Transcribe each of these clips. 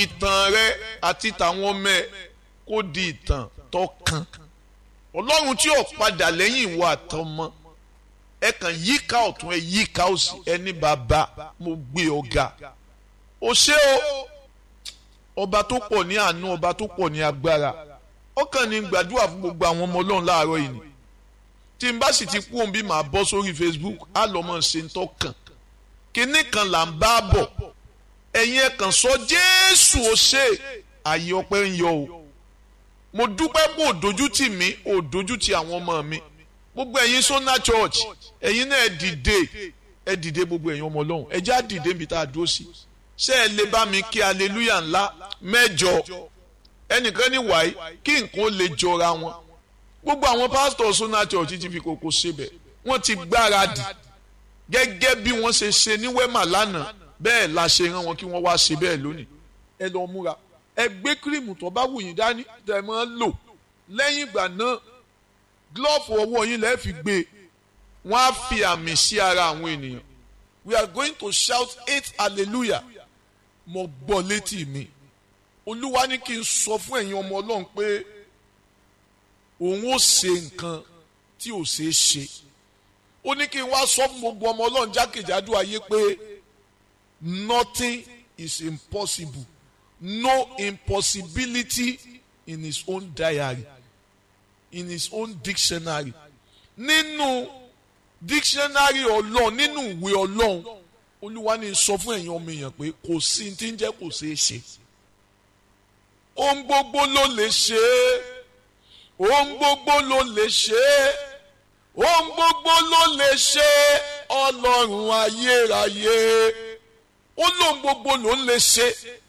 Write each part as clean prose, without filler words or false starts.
ìtàn rẹ àti tàwọn ọmọ ẹ kó di ìtàn tó kàn. Ọlọ́run tí ò padà lẹ́yìn ìwọ àtọmọ ẹ kàn yíká ọ̀tún ẹ yíká òsì ẹni bàbá mo gbé ọ̀gá. O ṣé o ọba tó pọ̀ ní àánú, ọba tó pọ̀ ní agbára. Ọkàn ní gbàdúrà fún gbogbo àwọn ọmọ Ọlọ́run láàárọ̀ yìí ni. Tí n bá sì ti kú òun bí màá bọ́ sórí Facebook á lọ mọ̀ ṣe ń tọ́kàn. Kinní kan là ń bá bọ̀. Ẹ̀yin ẹ kàn sọ Jésù o ṣé, àyè ọpẹ́ ń yọ o. Mo dúpẹ́ pé ò dojú tì mí, ò dojú tì àwọn ọmọ mi. Gbogbo ẹ̀yin Sona Church, ẹ̀yin náà ẹ dìde gbogbo ẹ̀yin ọmọ Ọlọ́run. Ẹ já dìde níbi tá a dúró sí. Ṣé ẹ lè bá mi kí hallelujah ńlá mẹ́jọ? Ẹnìkan ní wàyí kí nǹkan ó lè jọra wọn. Gbogbo àwọn pásítọ̀ Sona Church ti fi kókó ṣebẹ̀. Wọ́n ti gbáradì gẹ́gẹ́ bí wọ́n ṣe ṣe ní Wema lánàá. Bẹ́ẹ̀ la ṣe rán wọn kí wọ́n wá ṣe bẹ́ẹ̀ lónìí. Ẹ lọ múra. Ẹ gbé kírìmù tó bá wù yín dání tẹ́ máa ń lò. Lẹ́yìn ìgbà náà glove ọwọ́ yín lẹ́ẹ̀ fi gbé. Wọ́n á fi àmì sí ara àwọn ènìyàn. We are going to shout 8 hallelujah. Mo gbọ́ létí mi. Olúwa ní kí n sọ fún ẹ̀yin ọmọ Ọlọ́run pé òun ó ṣe nǹkan tí ò ṣeé ṣe. Ó ní kí n wá sọ fún gbogbo ọmọ Ọlọ́run jákèjádò ayé pé nothing is impossible. No impossibility in his own diary, in his own dictionary. Nínú dictionary Ọlọ́run, nínú ìwé Ọlọ́run, Olúwa ní sọ fún ẹ̀yin ọmọ èèyàn pé kò sí tí ń jẹ́ kò ṣeé ṣe. Ohun gbogbo ló lè ṣe é. Ohun gbogbo ló lè ṣe é. Ohun gbogbo ló lè ṣe é. Ọlọ́run ayérayé. Ó lóhun gbogbo ló lè ṣe.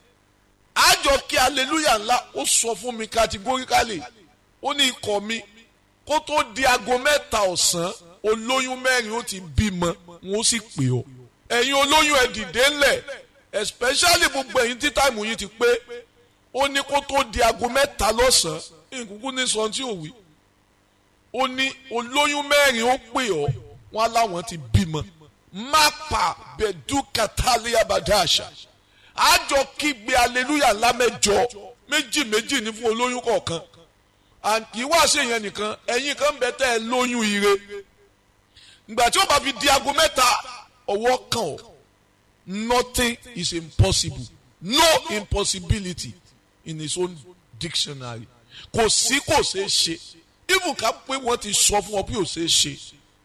Àjọ kí hallelujah ńlá ó sọ fún mi categorically. Ó ní ikọ̀ mi kó tó di aago 3 ọ̀sán olóyún 4 ó ti bímọ wọn ó sì pè ọ́. Ẹ̀yin olóyún ẹ dìde ńlẹ̀ especially gbogbo ẹ̀yin tí táìmù yín ti pé. Ó ní kó tó di aago 3 lọ́sàn-án ìkúkú ní sọ tí ò wí. Ó ní olóyún 4 ó pè ọ́ wọn láwọn ti bímọ. Mapa bedu katalia badasha. Àjọ kígbe hallelujah ńlá mẹ́jọ méjì ní fún olóyún kọ̀ọ̀kan. Kì í wá sí èèyàn nìkan ẹ̀yin kan bẹ tẹ́ ẹ lóyún ire. Ìgbà tí ó bá fi di aago 3 ọwọ́ kan ọ̀. Nothing is impossible. No impossibility in his own dictionary. Kò sí kò ṣeé ṣe. Even ká pé wọ́n ti sọ fún ọ pé ò ṣeé ṣe.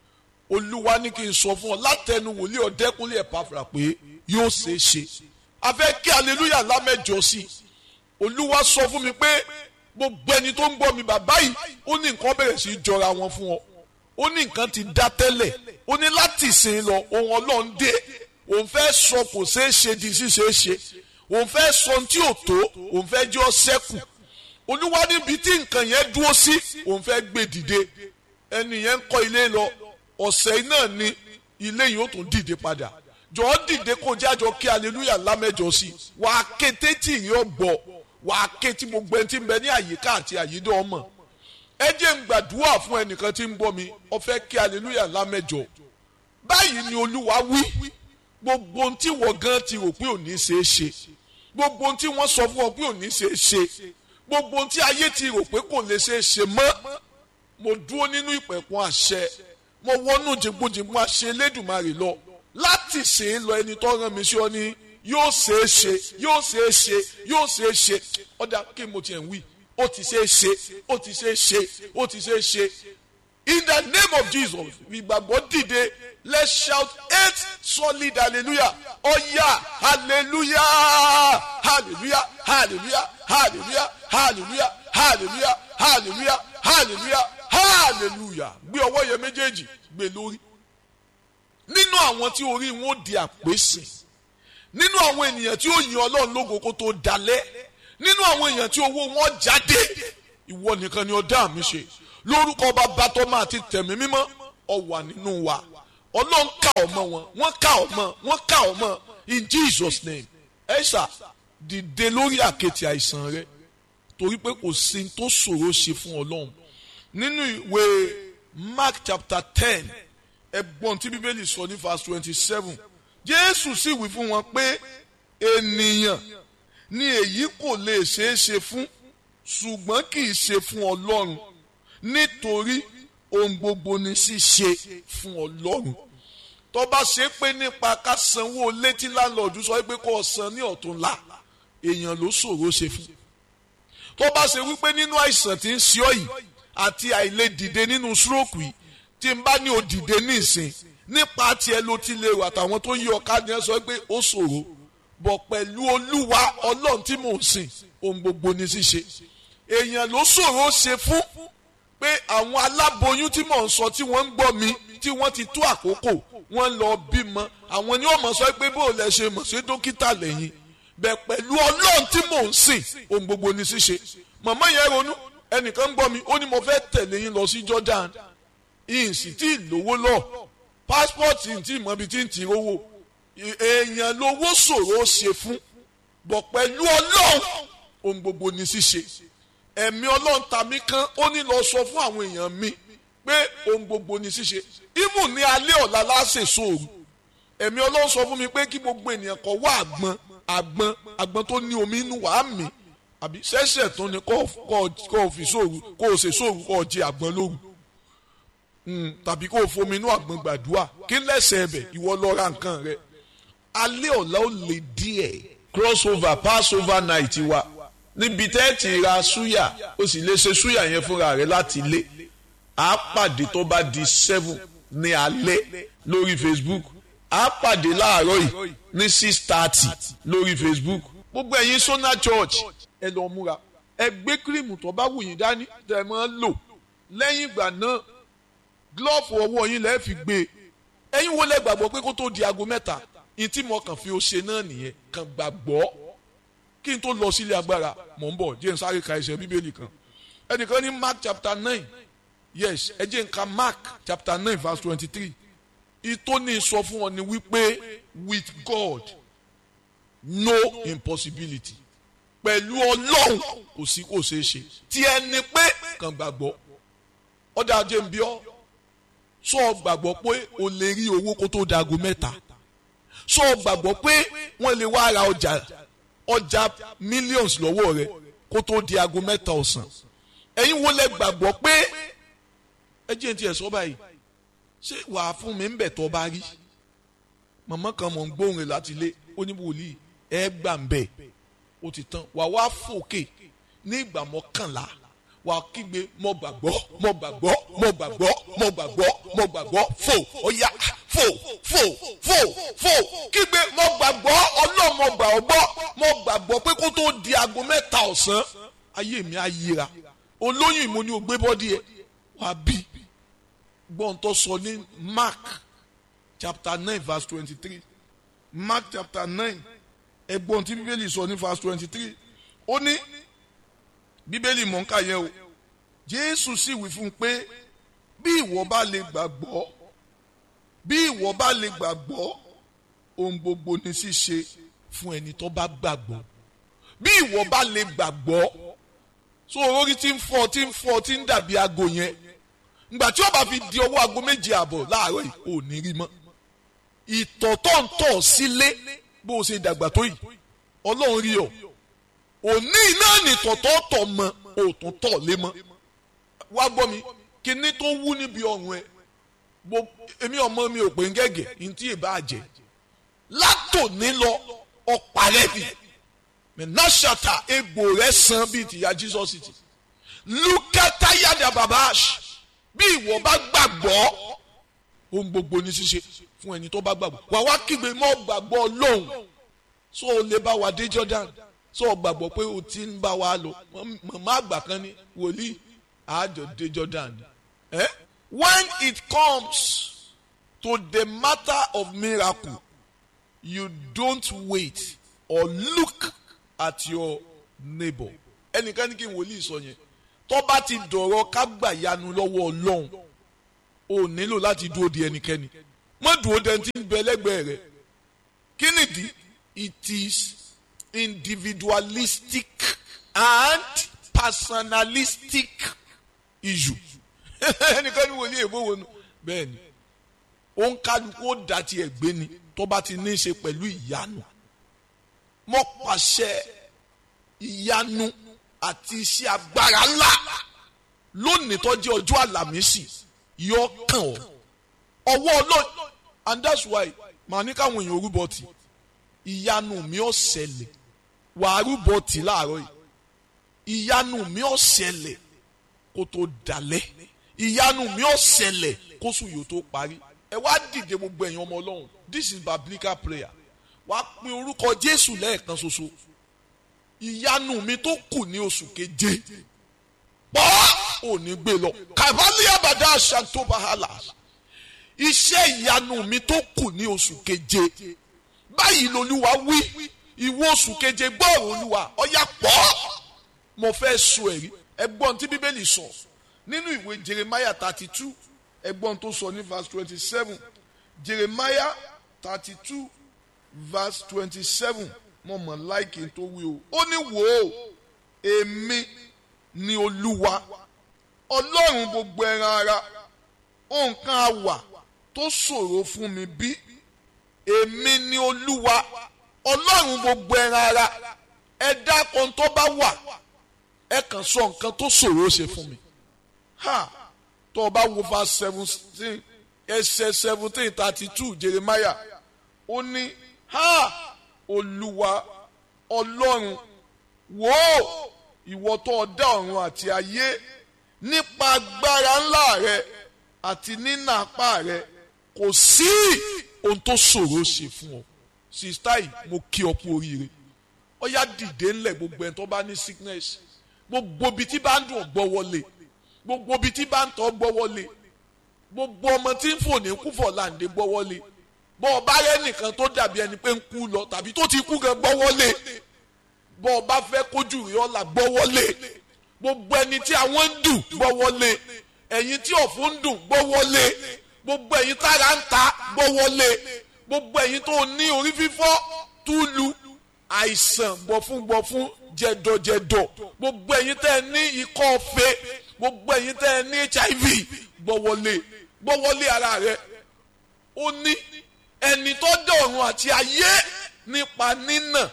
Olúwa ní kí n sọ fún ọ látẹnu wòlíì Ọ̀dẹ́kúnlé Ẹ̀pàfùrà pé yóò ṣeé ṣe. A fẹ́ kí hallelujah lámẹ́jọ sí. Olúwa sọ fún mi pé gbogbo ẹni tó ń gbọ́ mi bàbá yìí ó ní nǹkan bẹ̀rẹ̀ sí í jọra wọn fún ọ. Ó ní nǹkan ti dá tẹ́lẹ̀. Ó ní láti ìsìn lọ ohun Ọlọ́run dé. Òun fẹ́ sọ kò ṣeé ṣe di ṣíṣeé ṣe. Òun fẹ́ sọ ohun tí ò tó òun fẹ́ jẹ́ ọ sẹ́kù. Olúwa níbi tí nǹkan yẹn dúró sí òun fẹ́ gbé dìde. Ẹni yẹn ń kọ́ ilé lọ ọ̀sẹ̀ náà ni ilé yìí ó tún dìde padà. Jọ̀ọ́ dìde kó jájọ kí hallelujah lámẹ́jọ sí. Wà á ké tétí ìrìn ọ̀gbọ̀. Wà á ké tí gbogbo ẹni tí ń bẹ ní àyíká àti àyídọ́ ọmọ. Ẹ jẹ́ ń gbàdúrà fún ẹnìkan tí ń gbọ́ mi. Ó fẹ́ kí hallelujah lámẹ́jọ. Báyìí ni Olúwa wí. Gbogbo ohun tí wọ́n gan ti rò pé ò ní ṣeé ṣe. Gbogbo ohun tí wọ́n sọ fún ọ pé ò ní ṣeé ṣe. Gbogbo ohun tí ayé ti rò pé kò lè ṣeé ṣe mọ́. Mo dúró nínú ìpẹ̀kun àṣẹ. Mo wọnú jìngbòjìngbò àṣẹ Elédùmarè lọ. Láti ṣe é lọ ẹni tó rán mi sí ọ ní yóò ṣeé ṣe, yóò ṣeé ṣe, yóò ṣeé ṣe. Ọ̀dà kí mo tiẹ̀ ń wí. Ó ti ṣeé ṣe, ó ti ṣeé ṣe, ó ti ṣeé ṣe. In the name of Jesus, ìgbàgbọ́ dìde. Let's shout 8 solid hallelujah. Oh yeah, hallelujah, hallelujah, hallelujah, hallelujah, hallelujah, hallelujah, hallelujah, hallelujah, hallelujah. Gbé ọwọ́ yẹn méjèèjì gbé lórí. Nínú àwọn tí orí wọn ó di àpèsè. Nínú àwọn ènìyàn tí ó yin Ọlọ́run lógo kó tó dalẹ̀. Nínú àwọn èèyàn tí owó wọn jáde. Ìwọ nìkan ni ó dá mi ṣe. Lórúkọ Bàbá tọ́mọ àti tẹ̀mí mímọ́ ó wà nínú wa. Ọlọ́run ká ọmọ wọn, wọ́n ká ọmọ, wọ́n ká ọmọ in Jesus name. Ẹ ṣá dìde lórí àkẹ́tì àìsàn rẹ torí pé kò sí tó ṣòro ṣe fún Ọlọ́run. Nínú ìwé Mark chapter 10 ẹgbọ́n tí Bíbélì sọ ní verse 27 Jésù sì wí fún wọn pé ènìyàn ni èyí kò lè ṣeé ṣe fún, ṣùgbọ́n kì í ṣe fún Ọlọ́run, nítorí ohun gbogbo ni ṣíṣe fún Ọlọ́run. Tó bá ṣe pé nípa ká sanwó létí láńlọ́ọ̀dù sọ pé kó san ní ọ̀túnla, èèyàn ló ṣòro ṣe fún. Tó bá ṣe wípé nínú àìsàn tí ń ṣe ọ́ yìí àti àìlè dìde nínú stroke yìí, tí n bá ní o dìde ní ìsìn nípa tiẹ̀ ló ti lè wà táwọn tó yí ọ̀ká ni ẹ sọ pé ó ṣòro, bọ̀ pẹ̀lú Olúwa Ọlọ́run tí mò ń sìn ohun gbogbo ni ṣíṣe. Èèyàn ló ṣòro ṣe fún pé àwọn aláboyún tí mò ń sọ tí wọ́n ń gbọ́ mi tí wọ́n ti tó àkókò wọ́n lọ bímọ, àwọn ni wọ́n mọ̀ sọ pé bó lẹ ṣe mọ̀ sí dókítà lẹ́yìn, bẹ̀ pẹ̀lú Ọlọ́run tí mò ń sìn ohun gbogbo ni ṣíṣe. Màmá yẹn ronú, ẹnìkan ń gbọ́ mi, ó ní mo fẹ́ tẹ̀lé yín lọ sí Jordan, ìyìn sì tí ì lówó lọ, pásítọ̀tì tí ì mọ ibi tí ń ti rówó. Èèyàn lówó ṣòro ṣe fún, bọ̀ pẹ̀lú Ọlọ́run ohun gbogbo ni ṣíṣe. Ẹ̀mí Ọlọ́run ta mí kán, ó ní lọ sọ fún àwọn èèyàn mi pé ohun gbogbo ni ṣíṣe. Ímù ní alẹ́ ọ̀la láṣẹ sóòrù, ẹ̀mí Ọlọ́run sọ fún mi pé kí gbogbo ènìyàn kó wá àgbọn tó ní omi inú wàá mi, àbí ṣẹ̀ṣẹ̀ tó ní kó fi sóòrù, kó o ṣe sóòrù kó o jẹ àgbọn lóru, tàbí kó o fomi inú àgbọn gbàdúrà. Kí lẹ́sẹ̀ ẹbẹ̀ ìwọ lọ ra nǹkan rẹ. Alẹ́ ọ̀la ó lè díẹ̀. Crossover Passover night wa níbi tẹ́ ti ra súyà, ó sì lè ṣe súyà yẹn fúnra rẹ̀ láti ilé. A pàdé tó bá di 7 ní alẹ́ lórí Facebook. A pàdé láàárọ̀ yìí ní 6:30 lórí Facebook. Gbogbo ẹ̀yin Sona Church ẹ lọ múra, ẹ gbé kírìmù tó bá wù yín dání tẹ́ máa ń lò. Lẹ́yìn ìgbà náà glove ọwọ́ yín lẹ́ẹ̀ fi gbé. Ẹ̀yin wo lẹ gbàgbọ́ pé kó tó di aago 3, ìtí mo kàn fi ó ṣe náà nìyẹn, kàn gbàgbọ́. Kí n tó lọ sílé agbára mò ń bọ̀ jẹ́ n sáré ka ẹsẹ̀ Bíbélì kan. Ẹnìkan ní Mark chapter 9, yes, ẹ jẹ́ n ka Mark chapter 9 verse 23. Ìtóní sọ fún ọ ni wípé with God no impossibility. Pẹ̀lú Ọlọ́run kò sí kò ṣeé ṣe. Tí ẹni pé kàn gbàgbọ́. Ọ̀dà jẹ́ n bí ọ́. Sọ gbàgbọ́ pé o lè rí owó kó tó dago 3. Sọ gbàgbọ́ pé wọ́n lè wá ra ọjà millions lọ́wọ́ rẹ̀ kó tó di aago 3 ọ̀sán. Ẹ̀yin wo lẹ gbàgbọ́ pé ẹ jẹ́ ti ẹ̀ sọ báyìí, ṣé wàá fún mi ń bẹ̀ tọ́ bá rí? Màmá kan mọ̀ ń gbóhùn rẹ̀ láti ilé, ó ní wòlíì ẹ gbà ń bẹ̀, ó ti tán. Wà wá fòkè ní ìgbà 11, wà kígbe mo gbàgbọ́ mo gbàgbọ́ mo gbàgbọ́ mo gbàgbọ́ mo gbàgbọ́ fò ọ̀yà fò fò fò fò kígbe mo gbàgbọ́ Ọlọ́run mo gbàgbọ́ mo gbàgbọ́ pé kó tó di aago 3 ọ̀sán ayé mi á yíra. Olóyún ìmọ̀ ni ò gbé bọ́dí ẹ̀ wá bí. Gbọ́n tó sọ ní Mark chapter 9 verse 23. Mark chapter 9 ẹgbọ́n tí Bíbélì sọ ní verse 23. Ó ní Bíbélì mọ̀ ń kà yẹn o. Jésù sì wí fún un pé bí ìwọ bá lè gbàgbọ́, bí ìwọ bá lè gbàgbọ́, ohun gbogbo ni ṣíṣe fún ẹni tó bá gbàgbọ́. Bí ìwọ bá lè gbàgbọ́, so orí tí ń fọ́ tí ń dàbí aago yẹn. Ìgbà tí ó bá fi di ọwọ́ aago 7:00 láàárọ̀ yìí ò ní rí mọ́. Ìtọ̀ tó ń tọ̀ sílé bó o ṣe dàgbà tó yìí, Ọlọ́run rí ọ. Òní náà nìtọ̀ tó tọ̀ mọ́ òtún tọ̀ lé mọ́. Wá gbọ́ mi, kíní tó wú níbi ọrùn ẹ, èmi ọmọ mi ò pé ń gẹ́gẹ́ ní tí èbá jẹ. Látòní lọ ọ̀pá rẹ̀ bì. Mẹ́nàṣàtà egbò rẹ̀ san bíi tìyá Jesus ti. Lukata yada babash. Bí ìwọ bá gbàgbọ́, ohun gbogbo ní ṣíṣe fún ẹni tó bá gbàgbọ́. Wà wá kígbe mọ́ gbàgbọ́ Ọlọ́run. So o lè bá wa dé Jordan. So o gbàgbọ́ pé o ti ń bá wa lọ. Màmá àgbà kan ní wòlíì àjọ dé Jordan. When it comes to the matter of miracle, you don't wait or look at your neighbor. Ẹnìkan ní kí n wòlíì sọ yẹn. Tó bá ti dọ̀rọ̀ ká gbà yanu lọ́wọ́ Ọlọ́run, o nílò láti dúró di ẹnikẹ́ni. Má dúró dẹni tí ń bẹ lẹ́gbẹ̀ẹ́ rẹ̀. Kí nìdí? It is individualistic and personalistic issue. Ẹnìkan ní wòlíì èbó wo nu? Bẹ́ẹ̀ni, ó ń kálukú ó dà tiẹ̀ gbé ni tó bá ti ní í ṣe pẹ̀lú ìyanu. Mo pàṣẹ ìyanu àti iṣẹ́ agbára ńlá lónìí tó jẹ́ ọjọ́ àlàmísì yóò kàn ọ́ ọwọ́ Ọlọ́run. And that's why màá ní káwọn èèyàn rúbọ tì ìyanu mi ò ṣẹlẹ̀ wàá rúbọ tì láàárọ̀ yìí ìyanu mi ò ṣẹlẹ̀ kó tó dalẹ̀ ìyanu mi ò ṣẹlẹ̀ kó sùn yóò tó parí. Ẹ wá dìde gbogbo ẹ̀yin ọmọ Ọlọ́run, this is biblical prayer. Wàá pe orúkọ Jésù lẹ́ẹ̀kan ṣoṣo. Ìyanu mi tó kù ní oṣù keje pọ́ ò ní gbé lọ kàbálí àbàdà àṣàtòbáhálà. Iṣẹ́ ìyanu mi tó kù ní oṣù keje báyìí lolúwa wí. Ìwọ oṣù keje gbọ́rọ̀ Olúwa ọ̀yà pọ̀. Mo fẹ́ sọ ẹ̀rí ẹgbọ́n tí Bíbélì sọ nínú ìwé Jeremiah 32 ẹgbọ́n tó sọ ní verse 27. Jeremiah 32 verse 27 mo mọ̀ láìkí tó wí o. Ó ní wò ó èmi ni Olúwa Ọlọ́run gbogbo ẹran ara nǹkan àwà tó ṣòro fún mi bí. Èmi ni Olúwa Ọlọ́run gbogbo ẹran ara. Ẹ dákun tó bá wà ẹ kàn sọ nǹkan tó ṣòro ṣe fún mi. Tó o bá wo verse 17 ẹsẹ̀ 17:32 Jeremiah ó ní Olúwa Ọlọ́run wò ó ìwọ tó dá ọ̀run àti ayé nípa agbára ńlá rẹ àti nínà apá rẹ kò sí ohun tó ṣòro ṣe fún ọ. Sista yìí mo kí ọ kú oríire. Ó yá dìde ńlẹ̀ gbogbo ẹni tó bá ní sickness gbogbo ibi tí bá ń dùn gbọ́ wọlé gbogbo ibi tí bá ń tọ́ gbọ́ wọlé gbogbo ọmọ tí ń fò ní kúfọ̀ láǹdé gbọ́ wọlé bọ́ ọba rẹ nìkan tó dàbí ẹni pé ń kú lọ tàbí tó ti kú gan gbọ́ wọlé bọ́ ọba fẹ́ kójú rí ọ̀la gbọ́ wọlé gbogbo ẹni tí àwọn ń dùn gbọ́ wọlé ẹ̀yin tí ọ̀fun ń dùn gbọ́ wọlé gbogbo ẹ̀yin tára ń ta gbọ́ wọlé gbogbo ẹ̀yin tó ní orí fífọ́ túlù àìsàn gbọ̀fún jẹ̀dọ̀jẹ̀dọ̀ gbogbo ẹ̀yin tẹ́ ẹ ní ikọ́ ọ̀fẹ́ gbogbo ẹ̀yin tẹ́ ẹ ní HIV gbọ́wọ́lé ara rẹ̀. Ó ní ẹni tó dá ọ̀run àti ayé nípa nínà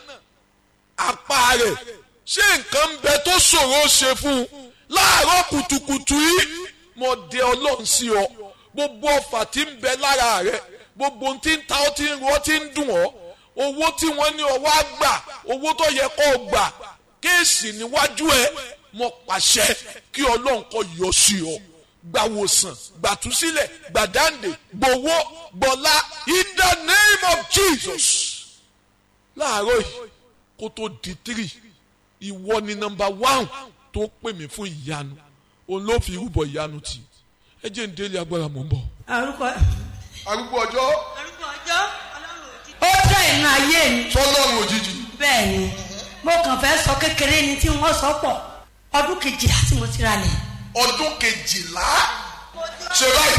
apá rẹ̀. Ṣé nǹkan ń bẹ tó ṣòro ṣe fún un? Láàárọ̀ kùtùkùtù yìí mo dé Ọlọ́run sí ọ. Gbogbo ọfà tí ń bẹ lára rẹ̀ gbogbo ohun tí ń ta ọ́ tí ń ro ọ́ tí ń dùn ọ́ owó tí wọ́n ní ọwọ́ àgbà owó tó yẹ kó o gbà kéèsì níwájú ẹ mo pàṣẹ kí Ọlọ́run kó yọ sí ọ. Gbàwòsàn gbàtúsílẹ̀ gbàdáǹdè gbowó gbọ́lá in the name of Jesus. Láàárọ̀ yìí kó tó di 3 ìwọ ni number 1 tó pè mí fún ìyanu òun ló fi rúbọ ìyanu tì. Ẹ jẹ́ ń délé agbára mọ̀ ń bọ̀. Arúgbó ọjọ́. Ó dá ìnú ayé mi. Sọlọ́run òjijì. Bẹ́ẹ̀ ni mo kàn fẹ́ sọ kékeré ni tí wọ́n sọ pọ̀ ọdún 12 tí mo ti ra lẹ̀. Ọdún 12 ṣe báyìí.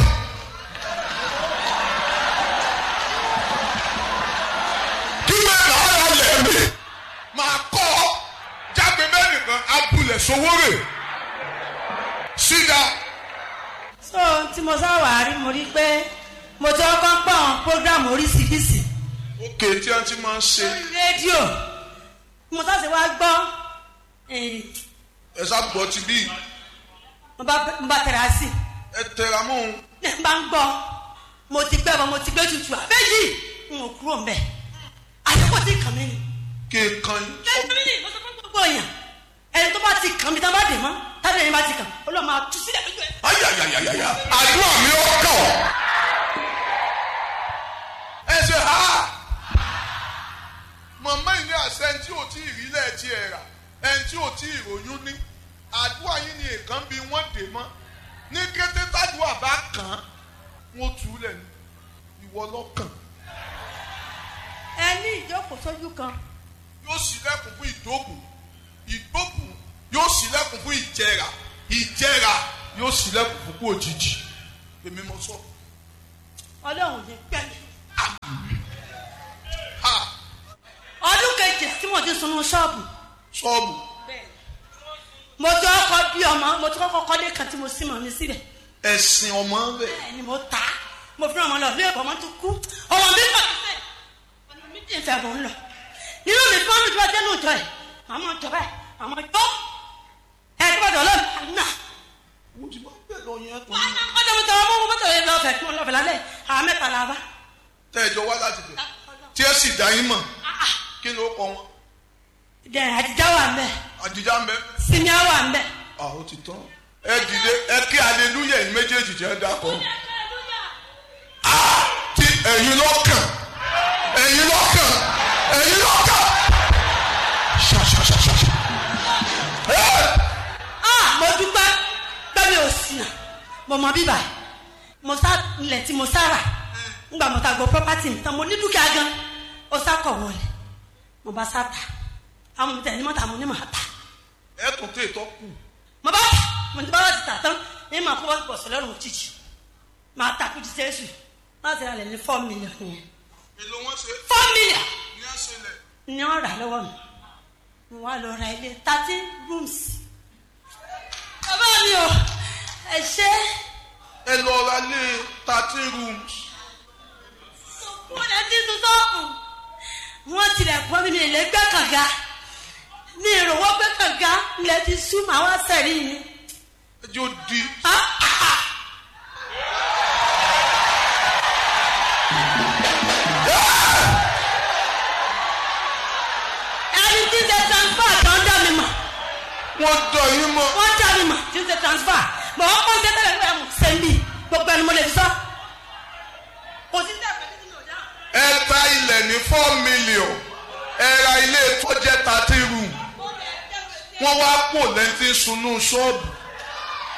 Kí mẹ́rin ara lẹ̀ mi máa kọ́ jágbe mẹ́rin kan abúlé sowórè sídà. So tí mo sáwà rí mo rí pé mo ti ọkọ ń pọ̀ àwọn prógrámù oríṣiríṣi. Òkè tí a ti máa ń ṣe. Lórí rédíò mo sáṣe wá gbọ́. Ẹ sábọ̀ ti bí. Mo bá tẹ̀ra sí. Ẹ tẹ̀ra mọ́ òun. Ní bá ń gbọ́ mo ti gbẹ́ bọ́ mo ti gbé tutù àbẹ́jì n ò kúrò mbẹ́. Àyẹ̀kọ́ ti kàn mí ni. Kí n kan yín. Lẹ́yìn mi ni mo sọ fún gbogbo èèyàn ẹni tó bá ti kàn mí tá a bá dè mọ́ tábìlì ẹni bá ti kàn ó lọ́ọ́ máa tú sílẹ̀ lójú ẹ̀. Ayayayaya àdúrà mi ó kàn. Ẹ ṣe màmá yìí ní àṣẹ ẹni tí ò tí ì rí lẹ́ẹ̀tì ẹ̀ rà ẹni tí ò tí ì ròyún ní àdúrà yìí ni èèkàn bí wọ́n dè mọ́ ní kété tádùá bá kàn án wọ́n tú lẹ̀ ní ìwọ lọ́kàn. Ẹ ní ìjókòó sójú kan. Yóò ṣílẹ̀kùn fún ìdókùn yóò ṣílẹ̀kùn fún ìjẹrà yóò ṣílẹ̀kùn fún kú òjijì èmi mo sọ. Ọlọ́run ní pẹ́ẹ́lí. Ọdún 2 tí mo ti sunu ṣọ́ọ̀bù. Mo ti kọ́kọ́ bí ọmọ mo ti kọ́kọ́ kọ́lé kan tí mo sì mọ̀ mi síbẹ̀. Ẹ̀sìn ọmọ bẹ̀. Bẹ́ẹ̀ ni mo ta mo fi ọmọ lọ ilé ẹ̀kọ́ ọmọ tó kú ọmọ mi kọ̀ sí ọ̀nà mi dì í fẹ́ bọ̀ ń lọ. Nínú mi fọ́nrún tí wọ́n dé lóòótọ́ ẹ̀ àmọ́ jọba ẹ̀ àmọ́ tó ẹ̀ tó bá dọ̀ lọ́nà náà. mo ti máa bẹ̀ lọ yẹn tán. ọjọ́ mo tọrọ mọ́ mọ́tò yẹn lọ́fẹ̀ẹ́ kí wọ́n lọ́fẹ̀ẹ́ lálẹ́ àwọn mẹ́ta la bá. tẹ́ ẹ jọ wá láti bẹ̀ tí ẹ sì dá yín mọ̀ kí ló kọ wọn. Àdìjá wà ń bẹ̀. Àdìjá ń bẹ̀. Simia wà ń bẹ̀. ó ti tán ẹ dìde ẹ kí aleluya yìí méjèèjì jẹ́ dákọ̀. tí ẹ̀yin lọ́kàn ẹ̀yin lọ́kàn ẹ̀yin lọ́kàn. ṣàṣàṣàṣà. mo dúpẹ́ bẹ́ẹ̀ ò sí nà mo mọ bíbà mo sá ilẹ̀ tí mo sára ngbà mo ta gbọ́ property mi tán mo ní dúkìá gan ó sá kọ̀ wọlé mo bá sá ta àwọn mi tẹ̀ ní mọ́ta mo ní màá ta. ẹ tún tẹ̀ tọ́ kù. mo bá ta mo ti bá wá ti tà tán ní màá kó bọ́ sọ lọ́rùn òjijì màá ta kú ti sẹ́sù láti ra lẹ̀ ní 4 million yẹn. èlò wọn ṣe. 4 million. ní àṣẹlẹ̀. ni wọ́n rà lọ́wọ́ mi mo wá lọ ra ilé 13 rooms. bàbá mi ò ẹ ṣe. ẹ lọ ra lé 13 rooms. wọ́n lè dín tún sọ́ọ̀kù wọ́n tilẹ̀ pọ́n mi ní ilé gbẹ́ kànga ní ìrọ̀wọ́ gbẹ́ kànga ilẹ̀ ti sú màá wá sẹ̀rí mi. ẹ jẹ́ ó di. ẹni tí ń ṣe transfer kan dá mi mọ̀. wọ́n dọ̀ yín mọ́. wọ́n dá mi mọ̀ tí ń ṣe transfer mọ̀ wọ́n pọ́n tẹ́tẹ́lẹ̀ pé mo ṣe ń bì gbogbo ẹni mo lè fi sọ. kò sí tẹ́lẹ̀ pé nínú ọ̀dà. ẹ ta ilẹ̀ ní 4 million ẹ ra ilé tó jẹ́ 13 room wọ́n wá pò lẹ́ntì sunú ṣọ́ọ̀bù